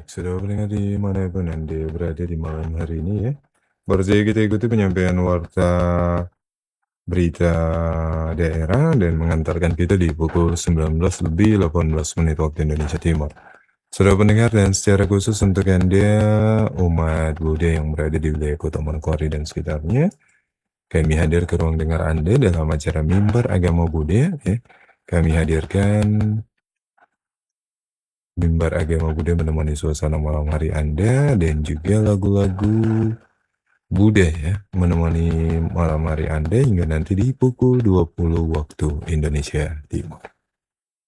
Sudah pendengar dimanapun Anda berada di malam hari ini ya. Baru saja kita ikuti penyampaian warta berita daerah dan mengantarkan kita di pukul 19 lebih 18 menit waktu Indonesia Timur. Sudah pendengar dan secara khusus untuk Anda umat Buddha yang berada di wilayah Kota Manokwari dan sekitarnya, kami hadir ke ruang dengar Anda dalam acara Mimbar Agama Buddha ya. Kami hadirkan Mimbar Agama Buddha menemani suasana malam hari Anda dan juga lagu-lagu Buddha ya, menemani malam hari Anda hingga nanti di pukul 20 waktu Indonesia Timur.